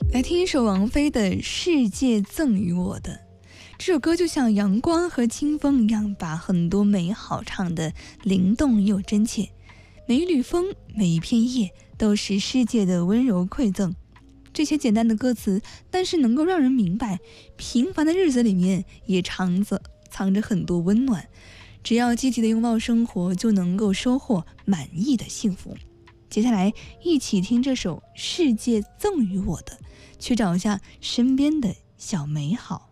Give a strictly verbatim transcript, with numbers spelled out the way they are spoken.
来听一首王菲的《世界赠予我的》。这首歌就像阳光和清风一样，把很多美好唱得灵动又真切。每一缕风，每一片叶，都是世界的温柔馈赠。这些简单的歌词，但是能够让人明白，平凡的日子里面也藏着藏着很多温暖。只要积极的拥抱生活，就能够收获满意的幸福。接下来一起听这首《世界赠予我的》，去找一下身边的小美好。